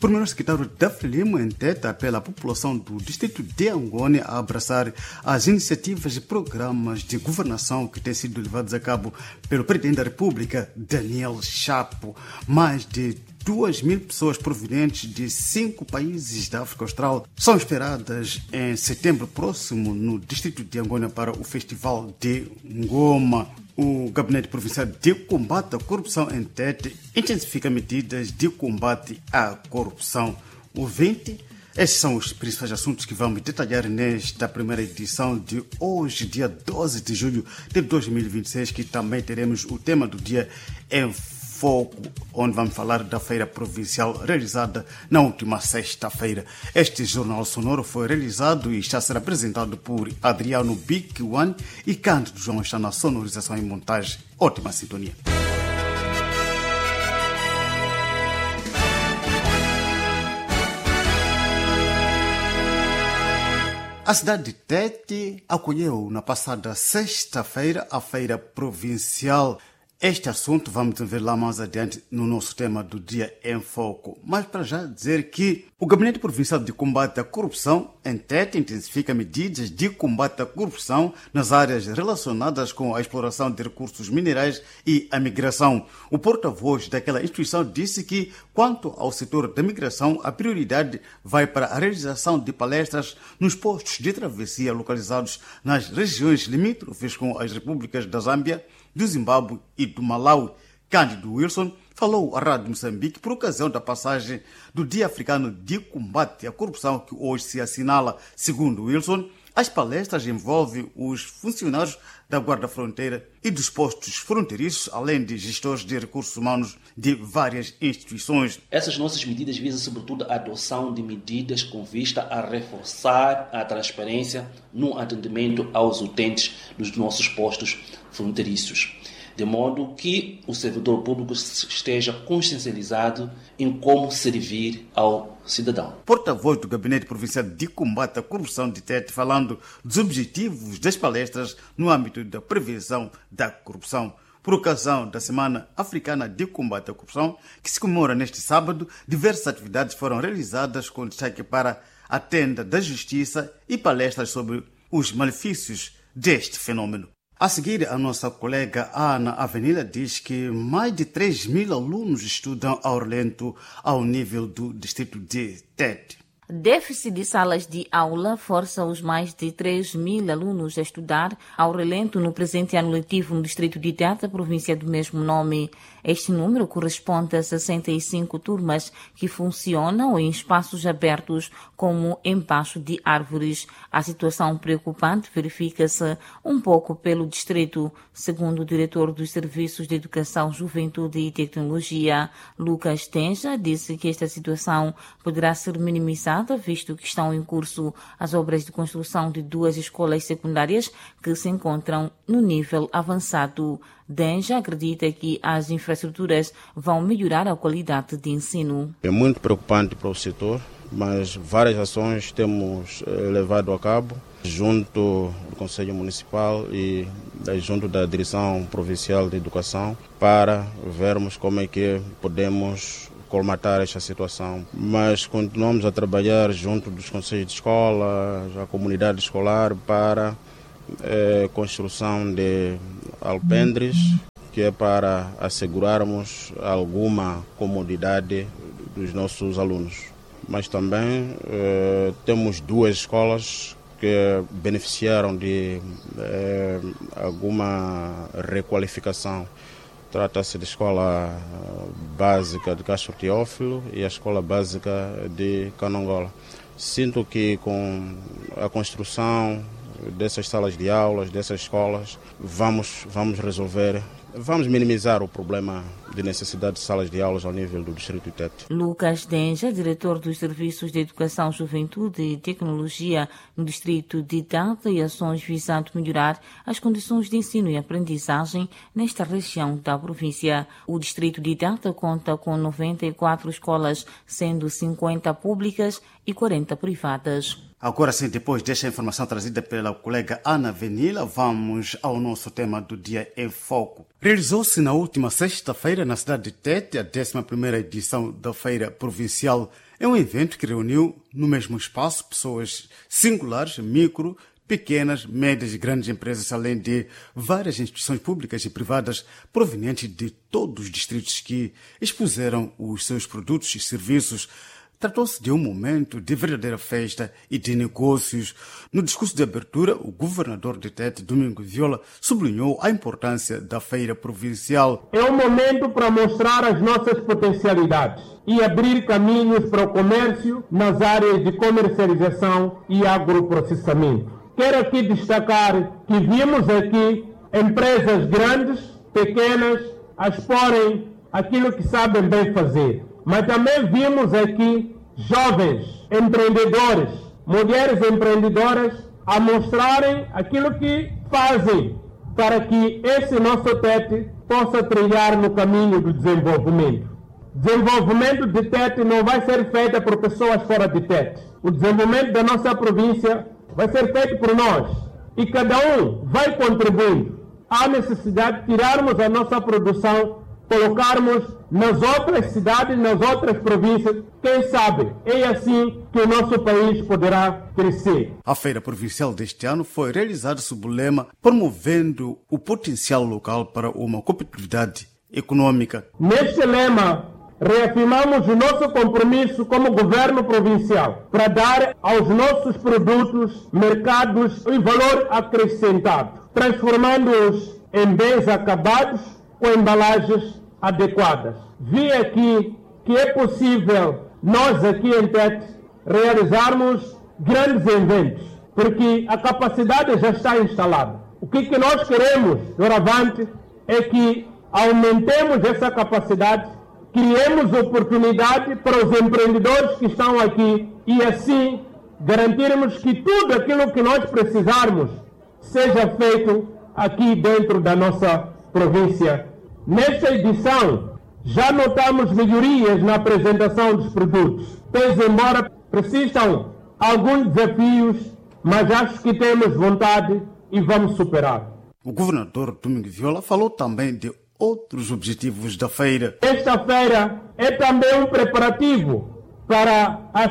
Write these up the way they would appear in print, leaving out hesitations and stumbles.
primeiro-secretário da Frelimo em Tete apela à população do distrito de Angônia a abraçar as iniciativas e programas de governação que têm sido levados a cabo pelo presidente da República, Daniel Chapo. Mais de 2.000 pessoas provenientes de 5 países da África Austral são esperadas em setembro próximo no distrito de Angônia para o Festival de Ngoma. O Gabinete Provincial de Combate à Corrupção em Tete intensifica medidas de combate à corrupção. Ouvinte, esses são os principais assuntos que vamos detalhar nesta primeira edição de hoje, dia 12 de julho de 2026, que também teremos o tema do dia em foco, onde vamos falar da feira provincial realizada na última sexta-feira. Este jornal sonoro foi realizado e está a ser apresentado por Adriano Bic-Wan e Cândido João está na sonorização e montagem. Ótima sintonia. A cidade de Tete acolheu na passada sexta-feira a feira provincial. Este assunto vamos ver lá mais adiante no nosso tema do Dia em Foco. Mas para já dizer que o Gabinete Provincial de Combate à Corrupção em Tete intensifica medidas de combate à corrupção nas áreas relacionadas com a exploração de recursos minerais e a migração. O porta-voz daquela instituição disse que, quanto ao setor da migração, a prioridade vai para a realização de palestras nos postos de travessia localizados nas regiões limítrofes com as repúblicas da Zâmbia, do Zimbábue e do Malawi. Cândido Wilson falou à Rádio Moçambique por ocasião da passagem do Dia Africano de Combate à Corrupção, que hoje se assinala. Segundo Wilson, as palestras envolvem os funcionários da Guarda Fronteira e dos postos fronteiriços, além de gestores de recursos humanos de várias instituições. Essas nossas medidas visam, sobretudo, a adoção de medidas com vista a reforçar a transparência no atendimento aos utentes dos nossos postos fronteiriços, de modo que o servidor público esteja consciencializado em como servir ao cidadão. Porta-voz do Gabinete Provincial de Combate à Corrupção de Tete, falando dos objetivos das palestras no âmbito da prevenção da corrupção. Por ocasião da Semana Africana de Combate à Corrupção, que se comemora neste sábado, diversas atividades foram realizadas com destaque para a tenda da justiça e palestras sobre os malefícios deste fenômeno. A seguir, a nossa colega Ana Avenida diz que mais de 3.000 alunos estudam ao relento ao nível do distrito de Tete. Déficit de salas de aula força os mais de 3.000 alunos a estudar ao relento no presente ano letivo no distrito de Tete, província do mesmo nome. Este número corresponde a 65 turmas que funcionam em espaços abertos como embaixo de árvores. A situação preocupante verifica-se um pouco pelo distrito, segundo o diretor dos Serviços de Educação, Juventude e Tecnologia, Lucas Tenja, disse que esta situação poderá ser minimizada, visto que estão em curso as obras de construção de 2 escolas secundárias que se encontram no nível avançado. Denja acredita que as infraestruturas vão melhorar a qualidade de ensino. É muito preocupante para o setor, mas várias ações temos levado a cabo junto do Conselho Municipal e junto da Direção Provincial de Educação para vermos como é que podemos colmatar esta situação. Mas continuamos a trabalhar junto dos conselhos de escola, a comunidade escolar para construção de alpendres, que é para assegurarmos alguma comodidade dos nossos alunos. Mas também temos 2 escolas que beneficiaram de alguma requalificação. Trata-se da Escola Básica de Castro Teófilo e a Escola Básica de Canongola. Sinto que com a construção dessas salas de aulas, dessas escolas, vamos resolver, vamos minimizar o problema de necessidade de salas de aulas ao nível do distrito de Tete. Lucas Denja, diretor dos Serviços de Educação, Juventude e Tecnologia no distrito de Tete, e ações visando melhorar as condições de ensino e aprendizagem nesta região da província. O distrito de Tete conta com 94 escolas, sendo 50 públicas e 40 privadas. Agora sim, depois desta informação trazida pela colega Ana Venila, vamos ao nosso tema do Dia em Foco. Realizou-se na última sexta-feira na cidade de Tete a 11ª edição da Feira Provincial. É um evento que reuniu no mesmo espaço pessoas singulares, micro, pequenas, médias e grandes empresas, além de várias instituições públicas e privadas provenientes de todos os distritos que expuseram os seus produtos e serviços. Tratou-se de um momento de verdadeira festa e de negócios. No discurso de abertura, o governador de Tete, Domingos Viola, sublinhou a importância da feira provincial. É um momento para mostrar as nossas potencialidades e abrir caminhos para o comércio nas áreas de comercialização e agroprocessamento. Quero aqui destacar que vimos aqui empresas grandes, pequenas, a exporem aquilo que sabem bem fazer. Mas também vimos aqui jovens empreendedores, mulheres empreendedoras a mostrarem aquilo que fazem para que esse nosso Tete possa trilhar no caminho do desenvolvimento. Desenvolvimento de Tete não vai ser feito por pessoas fora de Tete. O desenvolvimento da nossa província vai ser feito por nós e cada um vai contribuindo. Há necessidade de tirarmos a nossa produção, colocarmos nas outras cidades, nas outras províncias, quem sabe, é assim que o nosso país poderá crescer. A feira provincial deste ano foi realizada sob o lema promovendo o potencial local para uma competitividade econômica. Neste lema, reafirmamos o nosso compromisso como governo provincial para dar aos nossos produtos mercados e valor acrescentado, transformando-os em bens acabados com embalagens adequadas. Vi aqui que é possível nós aqui em Tete realizarmos grandes eventos, porque a capacidade já está instalada. O que nós queremos, doravante, é que aumentemos essa capacidade, criemos oportunidade para os empreendedores que estão aqui e assim garantirmos que tudo aquilo que nós precisarmos seja feito aqui dentro da nossa província. Nesta edição, já notamos melhorias na apresentação dos produtos. Pois, embora persistam alguns desafios, mas acho que temos vontade e vamos superar. O governador Domingos Viola falou também de outros objetivos da feira. Esta feira é também um preparativo para a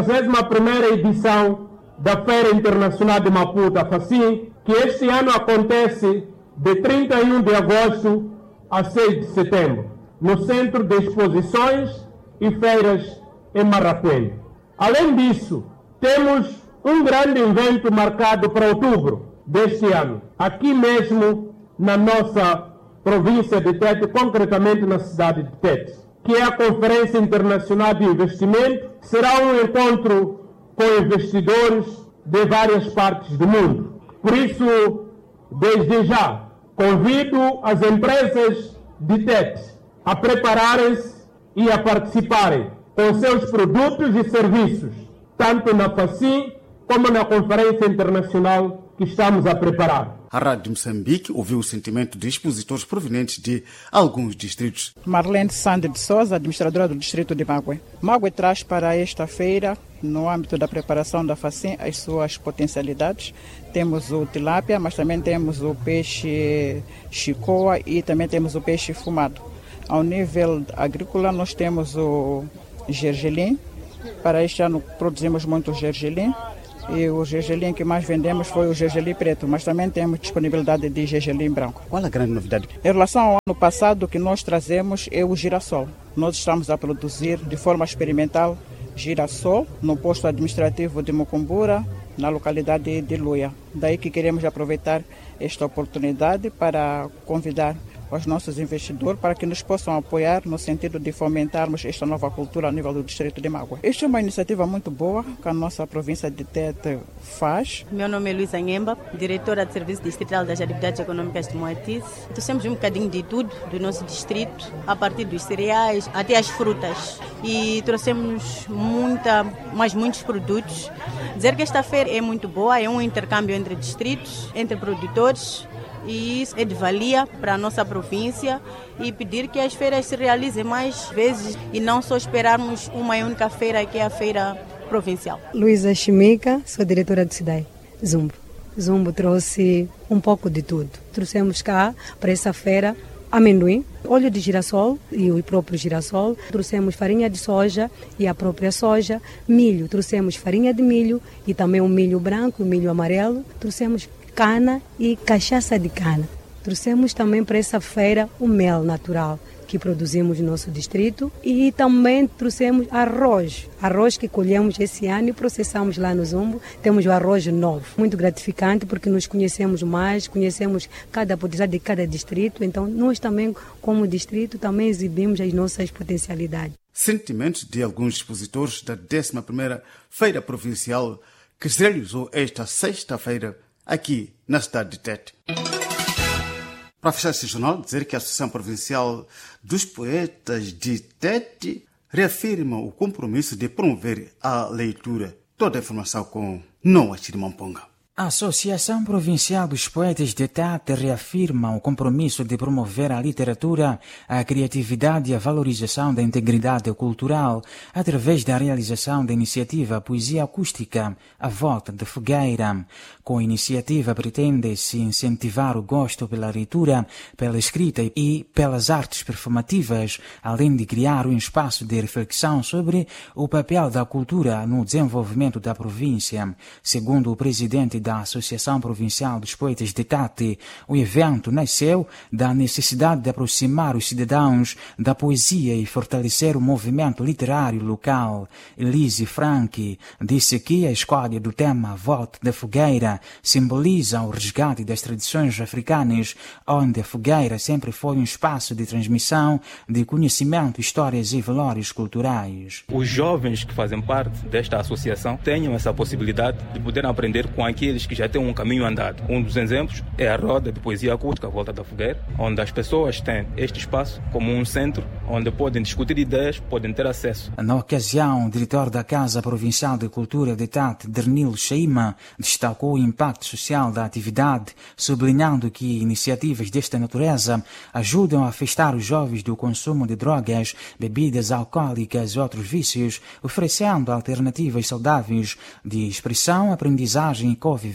61ª edição da Feira Internacional de Maputo, a FACIM, que este ano acontece de 31 de agosto a 6 de setembro, no Centro de Exposições e Feiras em Marraquém. Além disso, temos um grande evento marcado para outubro deste ano, aqui mesmo na nossa província de Tete, concretamente na cidade de Tete, que é a Conferência Internacional de Investimento. Será um encontro com investidores de várias partes do mundo. Por isso, desde já, convido as empresas de Tete a prepararem-se e a participarem com seus produtos e serviços, tanto na FACIM como na Conferência Internacional que estamos a preparar. A Rádio Moçambique ouviu o sentimento de expositores provenientes de alguns distritos. Marlene Sande de Souza, administradora do distrito de Magué. Magué traz para esta feira, no âmbito da preparação da FACIM, as suas potencialidades. Temos o tilápia, mas também temos o peixe chicoa e também temos o peixe fumado. Ao nível agrícola, nós temos o gergelim. Para este ano produzimos muito gergelim. E o gergelim que mais vendemos foi o gergelim preto, mas também temos disponibilidade de gergelim branco. Qual a grande novidade? Em relação ao ano passado, o que nós trazemos é o girassol. Nós estamos a produzir de forma experimental girassol no posto administrativo de Mucumbura, na localidade de Luia. Daí que queremos aproveitar esta oportunidade para convidar os nossos investidores para que nos possam apoiar no sentido de fomentarmos esta nova cultura a nível do distrito de Magué. Esta é uma iniciativa muito boa que a nossa província de Tete faz. Meu nome é Luísa Nhemba, diretora de Serviço Distrital das Atividades Econômicas de Moatize. Trouxemos um bocadinho de tudo do nosso distrito, a partir dos cereais até as frutas. E trouxemos muitos produtos. Dizer que esta feira é muito boa, é um intercâmbio entre distritos, entre produtores. E isso é de valia para a nossa província e pedir que as feiras se realizem mais vezes e não só esperarmos uma única feira, que é a feira provincial. Luísa Chimica, sou diretora do SIDAI, Zumbo. Zumbo trouxe um pouco de tudo. Trouxemos cá, para essa feira, amendoim, óleo de girassol e o próprio girassol. Trouxemos farinha de soja e a própria soja. Milho, trouxemos farinha de milho e também o milho branco e o milho amarelo. Trouxemos cana e cachaça de cana. Trouxemos também para essa feira o mel natural que produzimos no nosso distrito e também trouxemos arroz que colhemos esse ano e processamos lá no Zumbo. Temos o arroz novo, muito gratificante porque nos conhecemos mais, conhecemos cada potencialidade de cada distrito, então nós também como distrito também exibimos as nossas potencialidades. Sentimentos de alguns expositores da 11ª Feira Provincial que se realizou esta sexta-feira aqui na cidade de Tete. Para fechar este jornal, dizer que a Associação Provincial dos Poetas de Tete reafirma o compromisso de promover a leitura. Toda a informação com Noah Chirimamponga. A Associação Provincial dos Poetas de Tete reafirma o compromisso de promover a literatura, a criatividade e a valorização da integridade cultural através da realização da iniciativa Poesia Acústica, A Volta de Fogueira. Com a iniciativa pretende-se incentivar o gosto pela leitura, pela escrita e pelas artes performativas, além de criar um espaço de reflexão sobre o papel da cultura no desenvolvimento da província. Segundo o presidente da Associação Provincial dos Poetas de Tete, o evento nasceu da necessidade de aproximar os cidadãos da poesia e fortalecer o movimento literário local. Elise Frank disse que a escolha do tema Volta da Fogueira simboliza o resgate das tradições africanas, onde a fogueira sempre foi um espaço de transmissão de conhecimento, histórias e valores culturais. Os jovens que fazem parte desta associação tenham essa possibilidade de poder aprender com aqueles que já têm um caminho andado. Um dos exemplos é a roda de poesia acústica, a Volta da Fogueira, onde as pessoas têm este espaço como um centro onde podem discutir ideias, podem ter acesso. Na ocasião, o diretor da Casa Provincial de Cultura de Tete, Dernil Sheima, destacou o impacto social da atividade, sublinhando que iniciativas desta natureza ajudam a afastar os jovens do consumo de drogas, bebidas alcoólicas e outros vícios, oferecendo alternativas saudáveis de expressão, aprendizagem e convivência.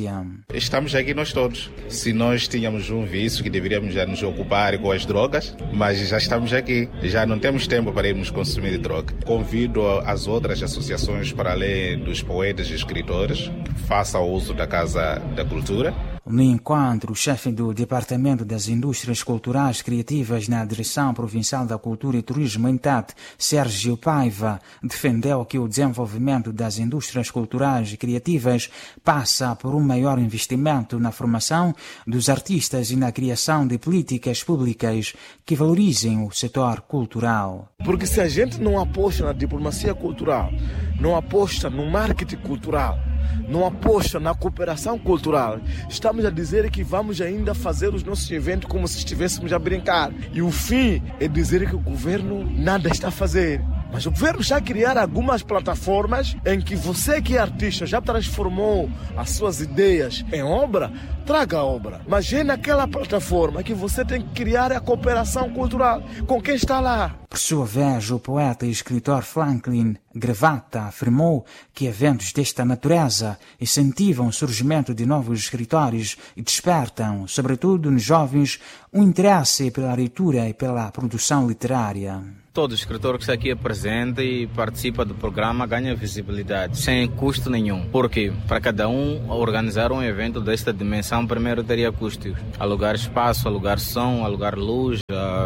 Estamos aqui nós todos. Se nós tínhamos um vício que deveríamos já nos ocupar com as drogas, mas já estamos aqui, já não temos tempo para irmos consumir droga. Convido as outras associações, para além dos poetas e escritores, que façam uso da Casa da Cultura. No encontro, o chefe do Departamento das Indústrias Culturais Criativas na Direção Provincial da Cultura e Turismo em Tete, Sérgio Paiva, defendeu que o desenvolvimento das indústrias culturais e criativas passa por um maior investimento na formação dos artistas e na criação de políticas públicas que valorizem o setor cultural. Porque se a gente não aposta na diplomacia cultural, não aposta no marketing cultural, não aposta na cooperação cultural, estamos a dizer que vamos ainda fazer os nossos eventos como se estivéssemos a brincar. E o fim é dizer que o governo nada está a fazer. Mas o governo está a criar algumas plataformas em que você que é artista já transformou as suas ideias em obra, traga a obra. Mas é naquela plataforma que você tem que criar a cooperação cultural com quem está lá. Por sua vez, o poeta e escritor Franklin Gravata afirmou que eventos desta natureza incentivam o surgimento de novos escritores e despertam, sobretudo nos jovens, um interesse pela leitura e pela produção literária. Todo escritor que está aqui é presente e participa do programa ganha visibilidade, sem custo nenhum. Porque para cada um organizar um evento desta dimensão, primeiro teria custos. Alugar espaço, alugar som, alugar luz,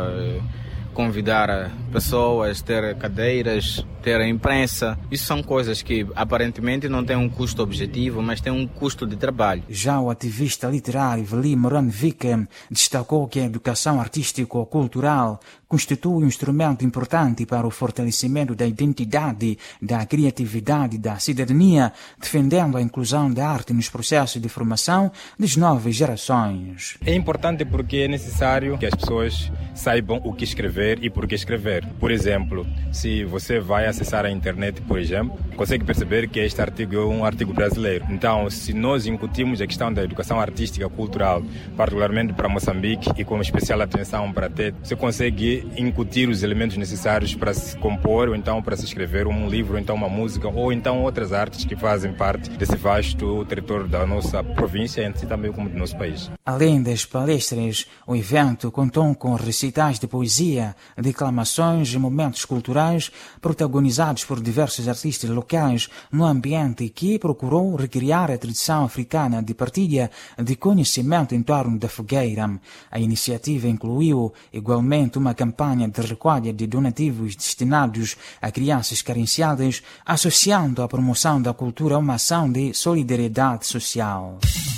convidar pessoas, ter cadeiras, ter a imprensa. Isso são coisas que aparentemente não têm um custo objetivo, mas têm um custo de trabalho. Já o ativista literário Veli Moran-Viken destacou que a educação artístico-cultural constitui um instrumento importante para o fortalecimento da identidade, da criatividade e da cidadania, defendendo a inclusão da arte nos processos de formação das novas gerações. É importante porque é necessário que as pessoas saibam o que escrever e por que escrever. Por exemplo, se você vai acessar a internet, por exemplo, consegue perceber que este artigo é um artigo brasileiro. Então, se nós incutimos a questão da educação artística cultural, particularmente para Moçambique e com especial atenção para Tete, você consegue de incutir os elementos necessários para se compor, ou então para se escrever um livro, ou então uma música, ou então outras artes que fazem parte desse vasto território da nossa província, e também como do nosso país. Além das palestras, o evento contou com recitais de poesia, declamações e momentos culturais protagonizados por diversos artistas locais no ambiente que procurou recriar a tradição africana de partilha de conhecimento em torno da fogueira. A iniciativa incluiu igualmente uma campanha de recolha de donativos destinados a crianças carenciadas, associando a promoção da cultura a uma ação de solidariedade social.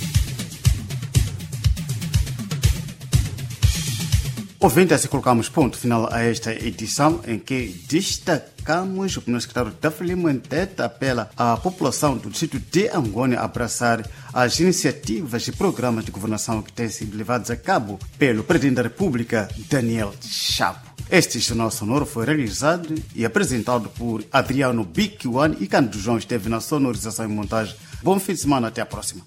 Ouvinte, assim colocamos ponto final a esta edição em que destacamos o primeiro secretário da Filimentete apela à população do distrito de Angônia a abraçar as iniciativas e programas de governação que têm sido levados a cabo pelo Presidente da República, Daniel Chapo. Este jornal sonoro foi realizado e apresentado por Adriano Bikiwan e Cândido João esteve na sonorização e montagem. Bom fim de semana, até a próxima.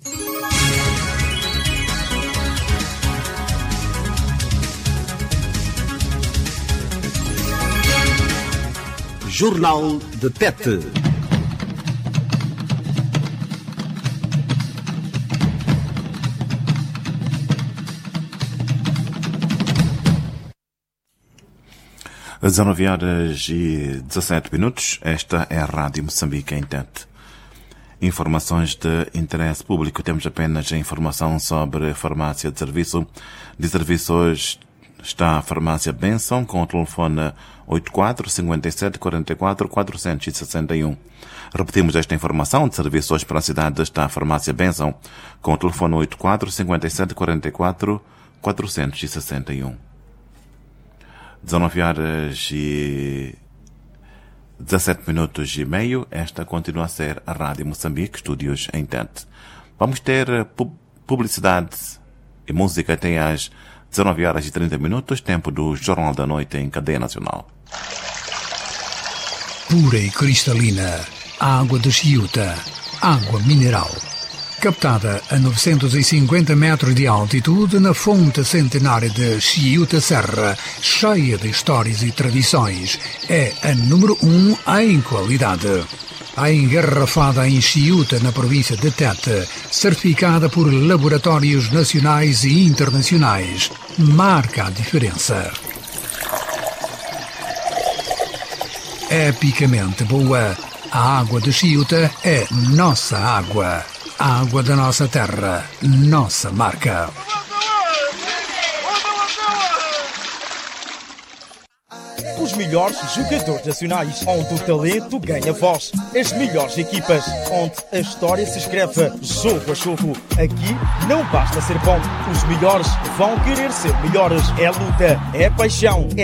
Jornal de Tete. Às 19h17, esta é a Rádio Moçambique em Tete. Informações de interesse público. Temos apenas a informação sobre a farmácia de serviço. De serviços está a farmácia Benson com o telefone 84 57 44 461. Repetimos esta informação. De serviços para a cidade está a farmácia Benson com o telefone 84 57 44 461. 19h17 minutos e meio. Esta continua a ser a Rádio Moçambique, estúdios em Tete. Vamos ter publicidade e música até às 19h30, tempo do Jornal da Noite em cadeia nacional. Pura e cristalina, água de Chiuta, água mineral. Captada a 950 metros de altitude na fonte centenária de Chiuta Serra, cheia de histórias e tradições, é a número 1 em qualidade. A engarrafada em Chiuta, na província de Tete, certificada por laboratórios nacionais e internacionais, marca a diferença. Epicamente boa, a água de Chiuta é nossa água. A água da nossa terra, nossa marca. Os melhores jogadores nacionais, onde o talento ganha voz. As melhores equipas, onde a história se escreve jogo a jogo. Aqui não basta ser bom, os melhores vão querer ser melhores. É luta, é paixão, é